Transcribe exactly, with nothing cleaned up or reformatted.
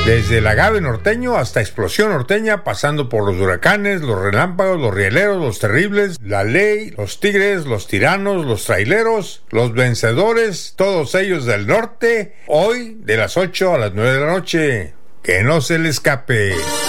Desde el agave norteño hasta explosión norteña, pasando por los huracanes, los relámpagos, los rieleros, los terribles, la ley, los tigres, los tiranos, los traileros, los vencedores, todos ellos del norte, hoy de las ocho a las nueve de la noche. Que no se le escape.